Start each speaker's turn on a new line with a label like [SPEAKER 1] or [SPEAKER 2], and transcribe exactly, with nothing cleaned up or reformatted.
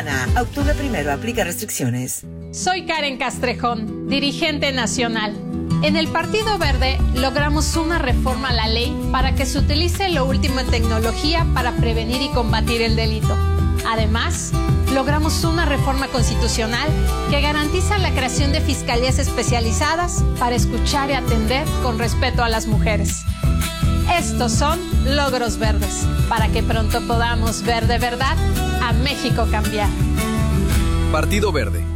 [SPEAKER 1] Gana. Octubre primero. Aplica restricciones.
[SPEAKER 2] Soy Karen Castrejón, dirigente nacional. En el Partido Verde logramos una reforma a la ley para que se utilice lo último en tecnología para prevenir y combatir el delito. Además, logramos una reforma constitucional que garantiza la creación de fiscalías especializadas para escuchar y atender con respeto a las mujeres. Estos son logros verdes, para que pronto podamos ver de verdad a México cambiar.
[SPEAKER 3] Partido Verde.